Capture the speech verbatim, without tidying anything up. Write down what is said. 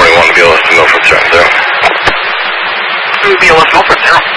runway one, B L S to Milford, Strat Zero. B L S Milford Zero.